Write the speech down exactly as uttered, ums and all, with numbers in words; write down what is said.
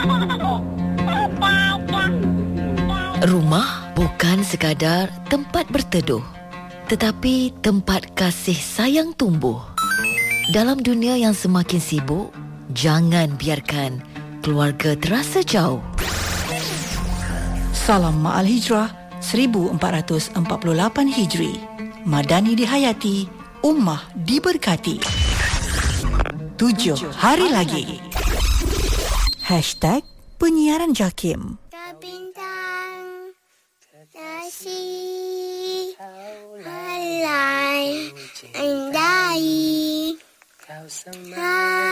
Rumah bukan sekadar tempat berteduh, tetapi tempat kasih sayang tumbuh. Dalam dunia yang semakin sibuk, jangan biarkan keluarga terasa jauh. Salam Ma'al Hijrah seribu empat ratus empat puluh lapan Hijri. Madani dihayati, ummah diberkati. Tujuh hari lagi. Hashtag Penyiaran Jakim. Bintang kasih halai andai